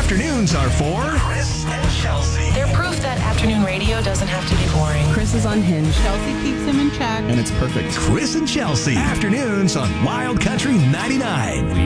Afternoons are for Chris and Chelsea. They're proof that afternoon radio doesn't have to be boring. Chris is unhinged. Chelsea keeps him in check. And it's perfect. Chris and Chelsea. Afternoons on Wild Country 99.